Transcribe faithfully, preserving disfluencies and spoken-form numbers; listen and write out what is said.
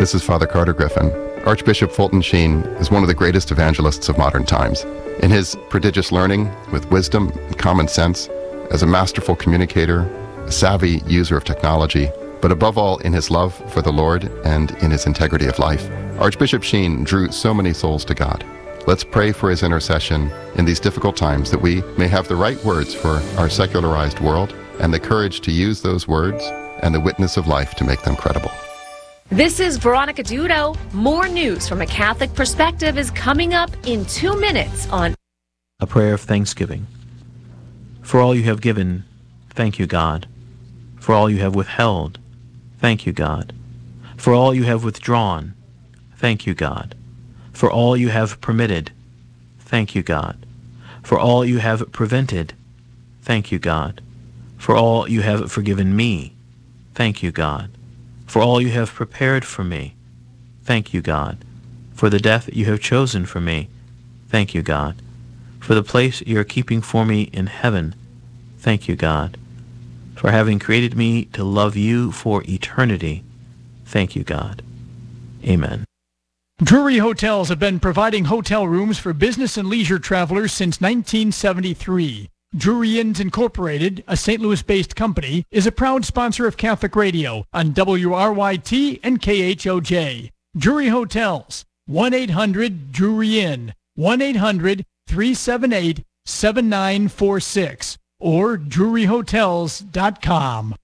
This is Father Carter Griffin. Archbishop Fulton Sheen is one of the greatest evangelists of modern times. In his prodigious learning, with wisdom and common sense, as a masterful communicator, a savvy user of technology, but above all in his love for the Lord and in his integrity of life, Archbishop Sheen drew so many souls to God. Let's pray for his intercession in these difficult times, that we may have the right words for our secularized world and the courage to use those words and the witness of life to make them credible. This is Veronica Dudo. More news from a Catholic perspective is coming up in two minutes on A Prayer of Thanksgiving. For all you have given, thank you, God. For all you have withheld, thank you, God. For all you have withdrawn, thank you, God. For all you have permitted, thank you, God. For all you have prevented, thank you, God. For all you have forgiven me, thank you, God. For all you have prepared for me, thank you, God. For the death you have chosen for me, thank you, God. For the place you are keeping for me in heaven, thank you, God. For having created me to love you for eternity, thank you, God. Amen. Drury Hotels have been providing hotel rooms for business and leisure travelers since nineteen seventy-three. Drury Inns Incorporated, a Saint Louis-based company, is a proud sponsor of Catholic Radio on W R Y T and K H O J. Drury Hotels, one eight hundred Drury Inn, one eight hundred three seven eight seven nine four six, or drury hotels dot com.